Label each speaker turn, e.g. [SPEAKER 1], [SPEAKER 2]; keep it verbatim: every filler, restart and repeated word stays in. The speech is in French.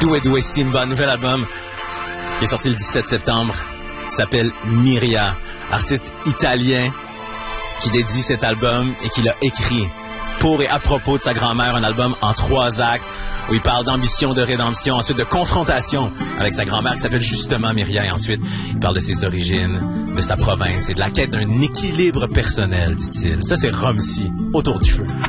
[SPEAKER 1] Doué Doué Simba, nouvel album qui est sorti le dix-sept septembre, s'appelle Myria, artiste italien qui dédie cet album et qui l'a écrit pour et à propos de sa grand-mère, un album en trois actes où il parle d'ambition, de rédemption, ensuite de confrontation avec sa grand-mère qui s'appelle justement Myria, et ensuite il parle de ses origines, de sa province et de la quête d'un équilibre personnel, dit-il. Ça, c'est Romsey, Autour du feu.